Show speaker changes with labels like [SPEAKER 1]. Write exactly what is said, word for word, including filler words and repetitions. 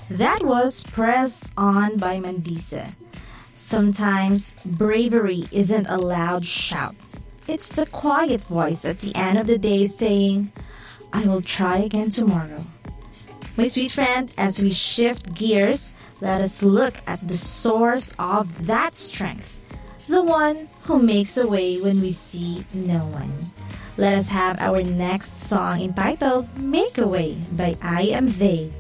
[SPEAKER 1] That was Press On by Mandisa. Sometimes bravery isn't a loud shout. It's the quiet voice at the end of the day saying, I will try again tomorrow. My sweet friend, as we shift gears, let us look at the source of that strength, the one who makes a way when we see no one. Let us have our next song entitled Make a Way by I Am They.